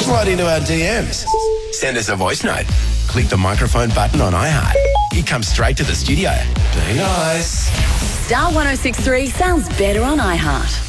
slide into our DMs. Send us a voice note. Click the microphone button on iHeart. It comes straight to the studio. Be nice. Star 106.3 sounds better on iHeart.